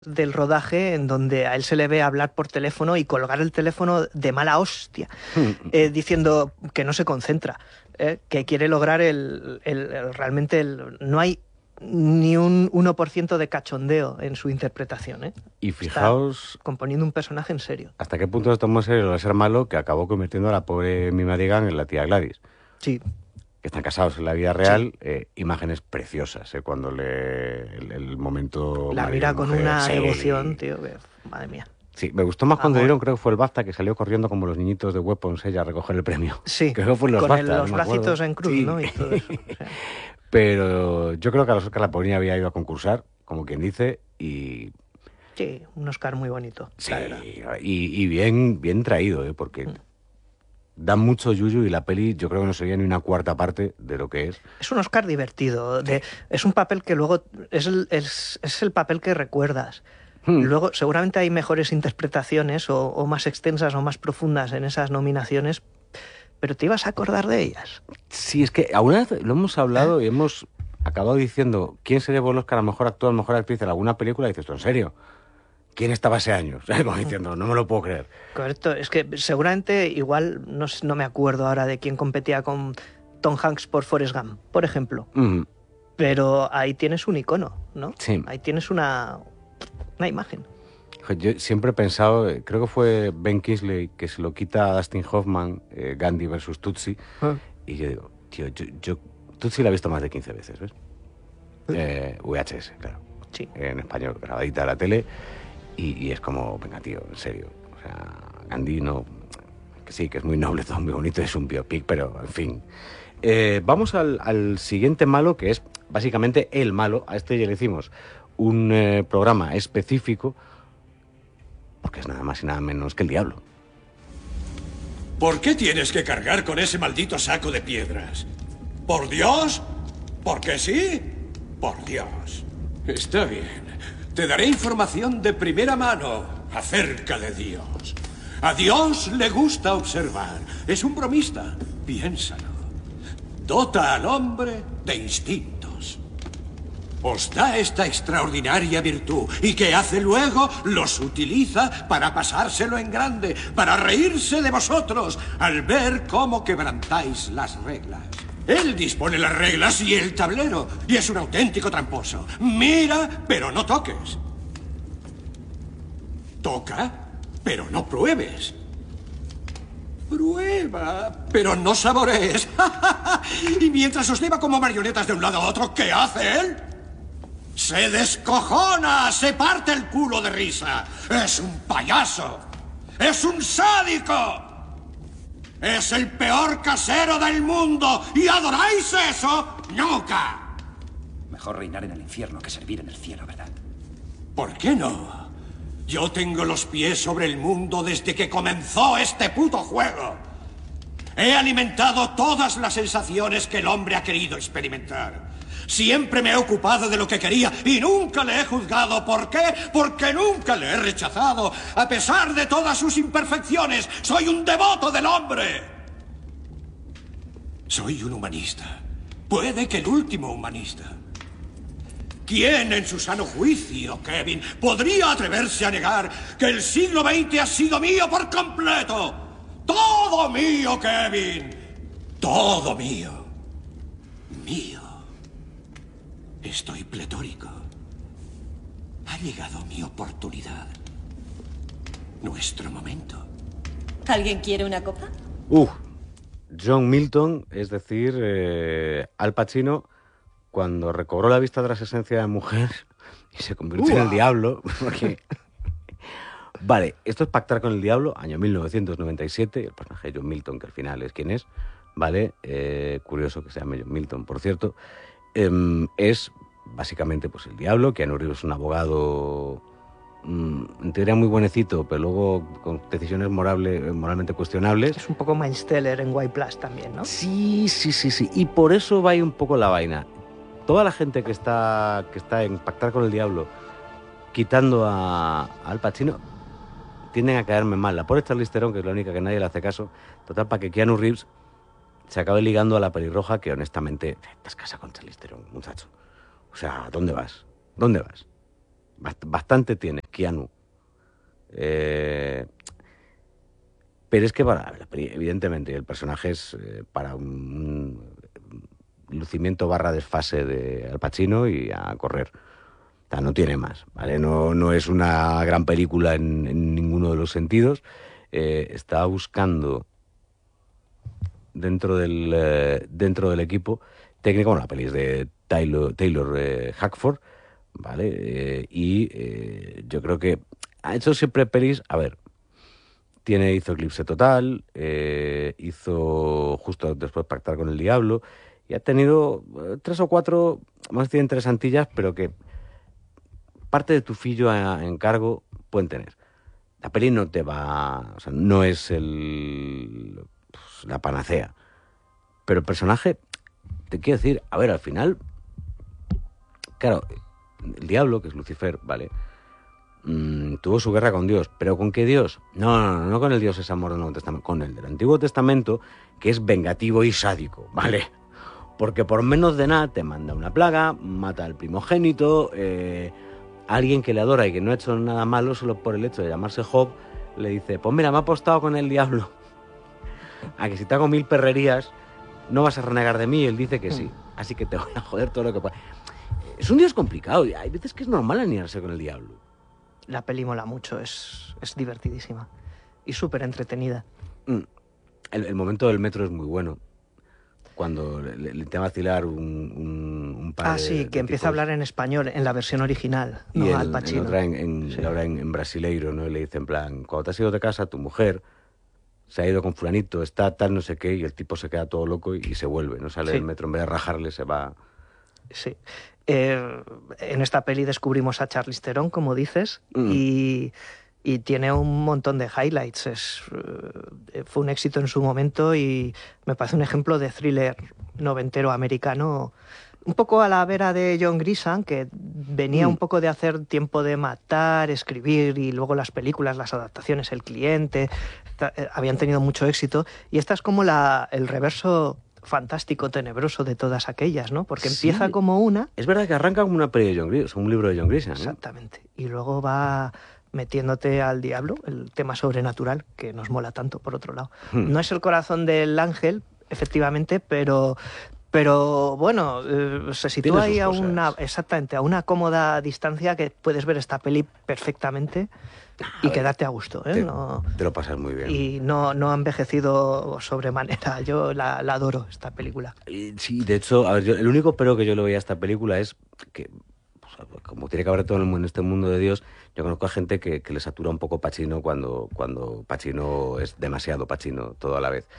del rodaje en donde a él se le ve hablar por teléfono y colgar el teléfono de mala hostia, diciendo que no se concentra, que quiere lograr realmente no hay ni un 1% de cachondeo en su interpretación, ¿eh? Y fijaos... Está componiendo un personaje en serio. ¿Hasta qué punto se tomó en serio lo de ser malo que acabó convirtiendo a la pobre Mima Digan en la tía Gladys? Sí. Que están casados en la vida real, sí. Imágenes preciosas, cuando el momento... La mira con una devoción, tío, que, madre mía. Sí, me gustó más cuando dieron, creo que fue el BAFTA, que salió corriendo como los niñitos de Weapons ella a recoger el premio. Sí, creo que fue los con BAFTA, los bracitos en cruz, sí. ¿no? Y todo eso. O sea. Pero yo creo que a los Oscar la pobre había ido a concursar, como quien dice, y... Sí, un Oscar muy bonito. Sí, y bien traído, porque... Da mucho yuyu y la peli yo creo que no sería ni una cuarta parte de lo que es. Es un Oscar divertido, es un papel que luego es el papel que recuerdas. Luego seguramente hay mejores interpretaciones o más extensas o más profundas en esas nominaciones, pero te ibas a acordar de ellas. Sí, es que alguna vez lo hemos hablado y hemos acabado diciendo quién se llevó el Oscar a mejor actor, mejor actriz en alguna película, y dices, ¿tú en serio? ¿Quién estaba hace años? Como diciendo, no me lo puedo creer. Correcto, es que seguramente igual, no me acuerdo ahora de quién competía con Tom Hanks por Forrest Gump, por ejemplo. Pero ahí tienes un icono, ¿no? Sí. Ahí tienes una imagen. Yo siempre he pensado, creo que fue Ben Kingsley que se lo quita a Dustin Hoffman, Gandhi versus Tootsie, y yo digo, tío, yo Tootsie la he visto más de 15 veces, ¿ves? VHS, claro. Sí. En español, grabadita a la tele. Y es como, venga, tío, en serio. O sea, Gandhi no... Que sí, que es muy noble, todo muy bonito, es un biopic, pero, en fin. Vamos al siguiente malo, que es básicamente el malo. A este ya le hicimos un programa específico, porque es nada más y nada menos que el diablo. ¿Por qué tienes que cargar con ese maldito saco de piedras? ¿Por Dios? ¿Por qué sí? Por Dios. Está bien. Te daré información de primera mano acerca de Dios. A Dios le gusta observar. Es un bromista. Piénsalo. Dota al hombre de instintos. Os da esta extraordinaria virtud. ¿Y qué hace luego? Los utiliza para pasárselo en grande, para reírse de vosotros al ver cómo quebrantáis las reglas. Él dispone las reglas y el tablero, y es un auténtico tramposo. Mira, pero no toques. Toca, pero no pruebes. Prueba, pero no saborees. Y mientras os lleva como marionetas de un lado a otro, ¿qué hace él? Se descojona, se parte el culo de risa. Es un payaso. Es un sádico. ¡Es el peor casero del mundo! ¿Y adoráis eso? ¡Nunca! Mejor reinar en el infierno que servir en el cielo, ¿verdad? ¿Por qué no? Yo tengo los pies sobre el mundo desde que comenzó este puto juego. He alimentado todas las sensaciones que el hombre ha querido experimentar. Siempre me he ocupado de lo que quería y nunca le he juzgado. ¿Por qué? Porque nunca le he rechazado. A pesar de todas sus imperfecciones, soy un devoto del hombre. Soy un humanista. Puede que el último humanista. ¿Quién en su sano juicio, Kevin, podría atreverse a negar que el siglo XX ha sido mío por completo? Todo mío, Kevin. Todo mío. Mío. Estoy pletórico. Ha llegado mi oportunidad. Nuestro momento. ¿Alguien quiere una copa? John Milton, es decir, Al Pacino, cuando recobró la vista tras esencia de mujer y se convirtió en el diablo. Porque... Vale, esto es Pactar con el Diablo, año 1997. El personaje de John Milton, que al final es quien es, ¿vale? Curioso que se llame John Milton, por cierto. Es básicamente pues el diablo. Keanu Reeves es un abogado en teoría muy buenecito, pero luego con decisiones moralmente cuestionables. Es un poco Miles Teller en White Plus también, ¿no? Sí. Y por eso va ahí un poco la vaina. Toda la gente que está en Pactar con el Diablo, quitando a Al Pacino, tienden a caerme mal. La pobre Charlize Theron, que es la única que nadie le hace caso. Total, para que Keanu Reeves se acabe ligando a la pelirroja, que honestamente te has casado con Charlize Theron, muchacho. O sea, ¿dónde vas? Bastante tiene Keanu. Pero es que evidentemente el personaje es para un lucimiento / desfase de Al Pacino y a correr. O sea, no tiene más, ¿vale? No es una gran película en ninguno de los sentidos. Estaba buscando dentro del equipo técnico, bueno, la peli es de Taylor Hackford, ¿vale? Yo creo que ha hecho siempre pelis, a ver, hizo Eclipse Total, hizo justo después Pactar con el Diablo, y ha tenido 3 o 4 más bien interesantillas, pero que parte de tu fillo a encargo pueden tener. La peli no te va, o sea, no es la panacea, pero el personaje, te quiero decir, a ver, al final, claro, el diablo, que es Lucifer, ¿vale? Tuvo su guerra con Dios. ¿Pero con qué Dios? No con el Dios ese amor del Nuevo Testamento, con el del Antiguo Testamento, que es vengativo y sádico, ¿vale? Porque por menos de nada te manda una plaga, mata al primogénito, alguien que le adora y que no ha hecho nada malo solo por el hecho de llamarse Job, le dice, pues mira, me ha apostado con el diablo a que si te hago 1000 perrerías no vas a renegar de mí. Y él dice que sí, así que te voy a joder todo lo que pueda. Es un Dios complicado, y hay veces que es normal alinearse con el diablo. La peli mola mucho, es divertidísima y súper entretenida. El momento del metro es muy bueno. Cuando le te va a vacilar un par de... sí, que empieza a hablar en español, en la versión original, y no Al Pacino. Ahora en brasileiro, ¿no? Y le dice en plan, cuando te has ido de casa, tu mujer se ha ido con fulanito, está tal, no sé qué, y el tipo se queda todo loco y se vuelve, ¿no? Sale del metro, en vez de rajarle, se va... Sí. En esta peli descubrimos a Charlize Theron, como dices, y tiene un montón de highlights. Fue un éxito en su momento y me parece un ejemplo de thriller noventero americano, un poco a la vera de John Grisham, que venía un poco de hacer Tiempo de matar, escribir, y luego las películas, las adaptaciones, El cliente, habían tenido mucho éxito, y esta es como el reverso fantástico, tenebroso de todas aquellas, ¿no? Porque empieza como una... Es verdad que arranca como una peli de John Grisham, un libro de John Grisham, ¿no? Exactamente. Y luego va metiéndote al diablo, el tema sobrenatural, que nos mola tanto, por otro lado. No es el corazón del ángel, efectivamente, pero bueno, se sitúa ahí a una cómoda distancia que puedes ver esta peli perfectamente y quedarte a gusto, ¿eh? Te lo pasas muy bien. Y no ha envejecido sobremanera. Yo la adoro, esta película. Sí, de hecho, a ver, el único pero que yo le veía a esta película es que, pues, como tiene que haber todo en este mundo de Dios, yo conozco a gente que le satura un poco Pacino cuando Pacino es demasiado Pacino todo a la vez.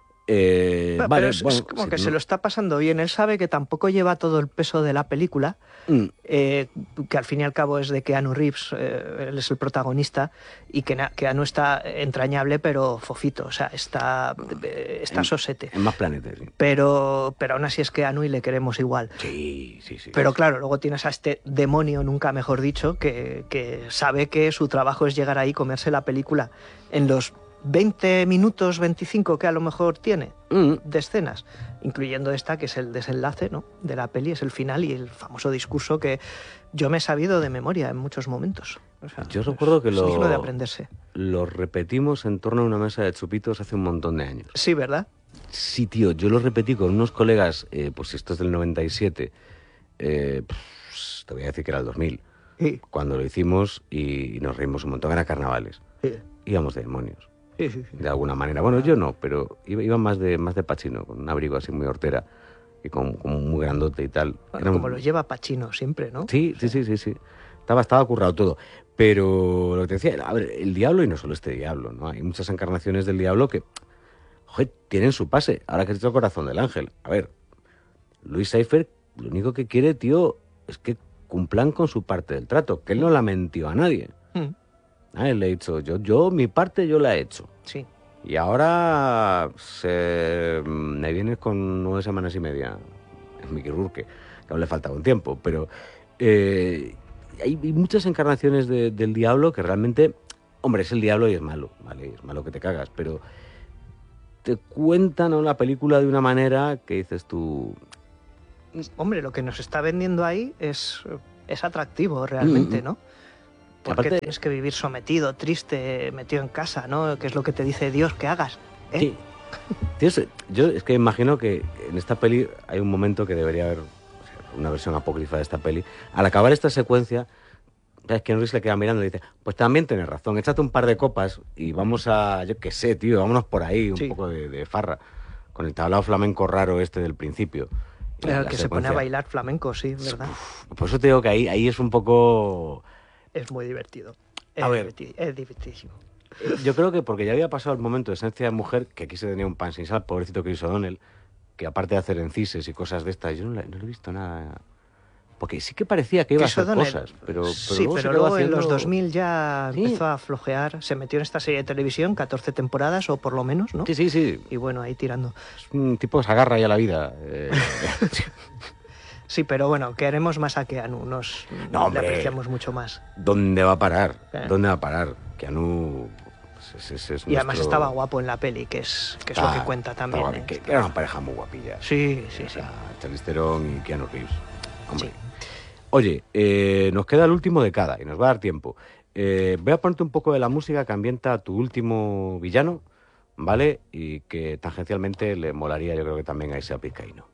Pero es como que se lo está pasando bien. Él sabe que tampoco lleva todo el peso de la película, que al fin y al cabo es de Keanu Reeves, él es el protagonista, y que Keanu está entrañable pero fofito, o sea, está sosete. En más planetas, sí. Pero aún así es Keanu y le queremos igual. Sí. Pero claro, luego tienes a este demonio, nunca mejor dicho, que sabe que su trabajo es llegar ahí y comerse la película en los 20 minutos, 25 que a lo mejor tiene de escenas, incluyendo esta que es el desenlace, ¿no?, de la peli, es el final y el famoso discurso que yo me he sabido de memoria en muchos momentos. O sea, yo recuerdo que es digno de aprenderse. Lo repetimos en torno a una mesa de chupitos hace un montón de años. Sí, ¿verdad? Sí, tío, yo lo repetí con unos colegas, pues esto es del 97, te voy a decir que era el 2000, Sí. Cuando lo hicimos y nos reímos un montón, era carnavales. Sí. Íbamos de demonios. Sí. De alguna manera. Bueno, yo no, pero iba más de Pacino, con un abrigo así muy hortera y con muy grandote y tal. Bueno, como lo lleva Pacino siempre, ¿no? Sí. Estaba currado todo. Pero lo que te decía, a ver, el diablo, y no solo este diablo, ¿no? Hay muchas encarnaciones del diablo que, joder, tienen su pase. Ahora que es el corazón del ángel. A ver, Louis Cypher lo único que quiere, tío, es que cumplan con su parte del trato, que él no la mentió a nadie. Él le ha dicho, yo mi parte yo la he hecho. Sí. Y ahora me vienes con 9 semanas y media en Mickey Rourke, que aún le faltaba un tiempo, pero hay muchas encarnaciones del diablo que realmente, hombre, es el diablo y es malo, ¿vale? Es malo que te cagas, pero te cuentan una película de una manera que dices tú... Hombre, lo que nos está vendiendo ahí es es atractivo realmente, ¿no? Porque Aparte- tienes que vivir sometido, triste, metido en casa, ¿no? Que es lo que te dice Dios que hagas. Sí. Tíos, yo es que imagino que en esta peli hay un momento que debería haber, o sea, una versión apócrifa de esta peli. Al acabar esta secuencia, es que Reeves le queda mirando y le dice, pues también tienes razón, échate un par de copas y vamos a, yo qué sé, tío, vámonos por ahí, un Sí. poco de farra, con el tablao flamenco raro este del principio. Y la Que se pone a secuencia. bailar flamenco, sí, ¿verdad? Por eso te digo que ahí es un poco... Es muy divertido. A ver. Es divertidísimo. Yo creo que porque ya había pasado el momento de esencia de mujer, que aquí se tenía un pan sin sal, pobrecito Chris O'Donnell, que aparte de hacer encises y cosas de estas, yo no le he visto nada... Porque sí que parecía que iba a Chris hacer O'Donnell, cosas, pero sí, luego se pero quedó luego en haciendo... los 2000 ya Sí. empezó a flojear. Se metió en esta serie de televisión, 14 temporadas o por lo menos, ¿no? Sí. Y bueno, ahí tirando. Es un tipo que se agarra ya a la vida. Sí, pero bueno, queremos más a Keanu, No, le hombre. apreciamos mucho más. ¿Dónde va a parar? Eh. ¿Dónde va a parar? Keanu... es Y además nuestro- estaba guapo en la peli, que es lo que Ah, cuenta estaba también. bien, ¿eh? que era una pareja muy guapilla. Sí. Charlize Theron y Keanu Reeves. Hombre. Sí. Oye, nos queda el último de cada y nos va a dar tiempo. Voy a ponerte un poco de la música que ambienta a tu último villano, ¿vale? Y que tangencialmente le molaría, yo creo que también a ese Vizcaíno.